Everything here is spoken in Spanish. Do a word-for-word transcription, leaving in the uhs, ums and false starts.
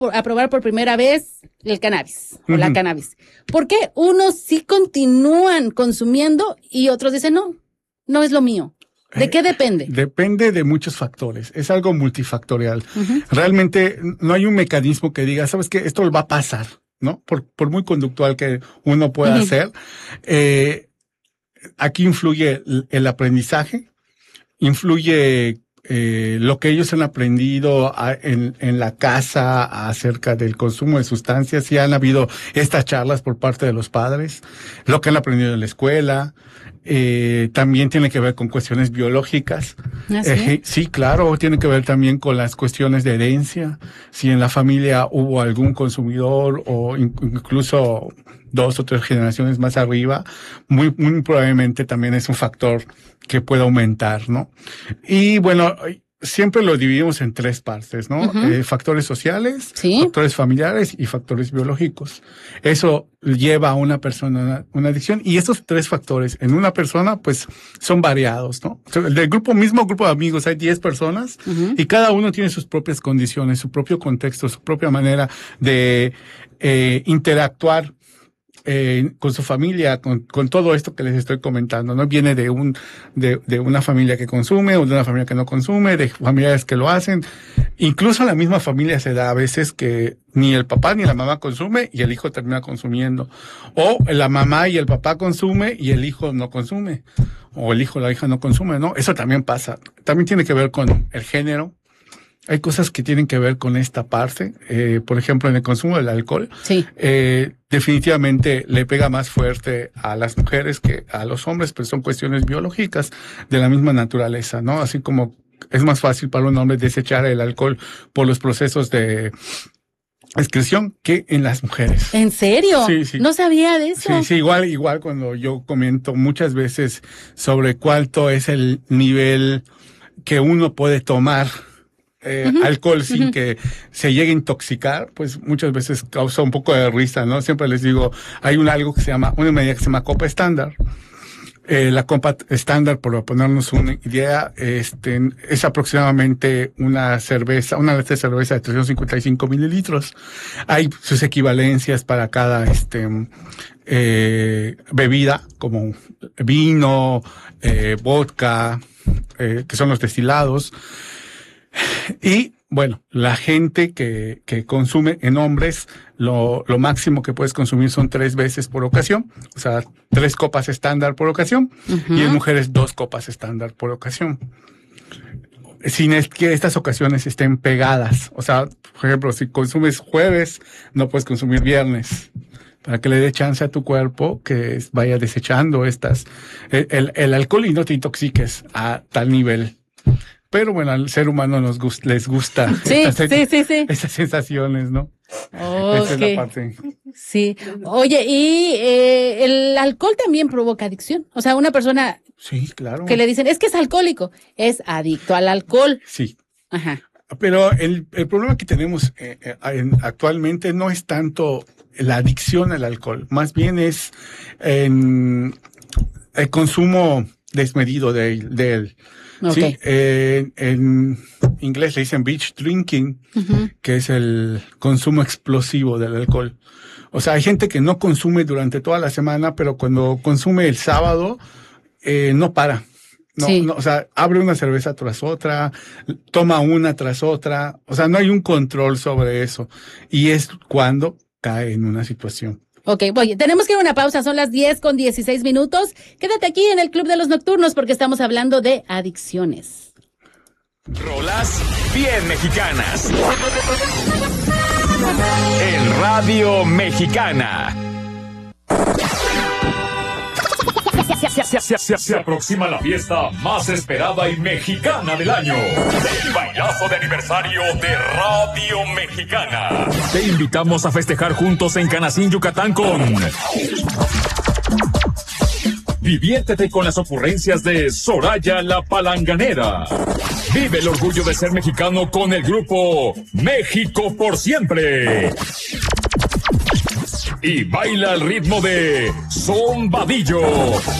por, a probar por primera vez el cannabis o uh-huh. la cannabis, ¿por qué unos sí continúan consumiendo y otros dicen no, no es lo mío? ¿De qué depende? Eh, depende de muchos factores. Es algo multifactorial. Uh-huh. Realmente no hay un mecanismo que diga, ¿sabes qué? Esto va a pasar, ¿no? Por, por muy conductual que uno pueda uh-huh. ser. Eh, aquí influye el, el aprendizaje, influye eh, lo que ellos han aprendido a, en, en la casa acerca del consumo de sustancias. Si han habido estas charlas por parte de los padres, lo que han aprendido en la escuela. Eh, también tiene que ver con cuestiones biológicas. ¿Ah, sí? Eh, sí, claro, tiene que ver también con las cuestiones de herencia. Si en la familia hubo algún consumidor o in- incluso dos o tres generaciones más arriba, muy, muy probablemente también es un factor que puede aumentar, ¿no? Y bueno, siempre lo dividimos en tres partes, ¿no? Uh-huh. Eh, factores sociales, ¿Sí? factores familiares y factores biológicos. Eso lleva a una persona una, una adicción, y esos tres factores en una persona pues son variados, ¿no? Del grupo mismo grupo de amigos hay diez personas uh-huh. y cada uno tiene sus propias condiciones, su propio contexto, su propia manera de eh, interactuar Eh, con su familia, con, con todo esto que les estoy comentando, ¿no? Viene de un, de, de una familia que consume, o de una familia que no consume, de familiares que lo hacen. Incluso la misma familia se da a veces que ni el papá ni la mamá consume y el hijo termina consumiendo. O la mamá y el papá consume y el hijo no consume. O el hijo o la hija no consume, ¿no? Eso también pasa. También tiene que ver con el género. Hay cosas que tienen que ver con esta parte. Eh, por ejemplo, en el consumo del alcohol, sí. eh, definitivamente le pega más fuerte a las mujeres que a los hombres, pero son cuestiones biológicas de la misma naturaleza, ¿no? Así como es más fácil para un hombre desechar el alcohol por los procesos de excreción que en las mujeres. ¿En serio? Sí, sí. No sabía de eso. Sí, sí, igual, igual cuando yo comento muchas veces sobre cuánto es el nivel que uno puede tomar Eh, uh-huh. alcohol sin uh-huh. que se llegue a intoxicar, pues muchas veces causa un poco de risa, ¿no? Siempre les digo, hay un algo que se llama, una medida que se llama copa estándar. Eh, la copa estándar, por ponernos una idea, este, es aproximadamente una cerveza, una lata de cerveza de trescientos cincuenta y cinco mililitros. Hay sus equivalencias para cada, este, eh, bebida, como vino, eh, vodka, eh, que son los destilados. Y bueno, la gente que, que consume en hombres, lo, lo máximo que puedes consumir son tres veces por ocasión, o sea, tres copas estándar por ocasión, uh-huh. y en mujeres dos copas estándar por ocasión. Sin es que estas ocasiones estén pegadas, o sea, por ejemplo, si consumes jueves, no puedes consumir viernes, para que le dé chance a tu cuerpo que vaya desechando estas, el, el, el alcohol y no te intoxiques a tal nivel. Pero bueno, al ser humano nos gusta, les gusta sí, estas, sí, sí, sí. estas sensaciones, ¿no? Okay. Esa es la parte. Sí. Oye, y eh, el alcohol también provoca adicción. O sea, una persona sí, claro. que le dicen, es que es alcohólico, es adicto al alcohol. Sí. Ajá. Pero el, el problema que tenemos eh, en, actualmente no es tanto la adicción al alcohol, más bien es en el consumo desmedido de, de él. Okay. Sí, eh, en inglés le dicen binge drinking, uh-huh. que es el consumo explosivo del alcohol. O sea, hay gente que no consume durante toda la semana, pero cuando consume el sábado, eh, no para. No, sí. no, o sea, abre una cerveza tras otra, toma una tras otra. O sea, no hay un control sobre eso. Y es cuando cae en una situación. Ok, voy. Tenemos que ir a una pausa, son las diez con dieciséis minutos. Quédate aquí en el Club de los Nocturnos porque estamos hablando de adicciones. Rolas bien mexicanas. En Radio Mexicana. Se, se, se, se, se aproxima la fiesta más esperada y mexicana del año. El bailazo de aniversario de Radio Mexicana. Te invitamos a festejar juntos en Canacín, Yucatán con... Diviértete con las ocurrencias de Soraya la Palanganera. Vive el orgullo de ser mexicano con el grupo México por Siempre. Y baila al ritmo de Zombadillo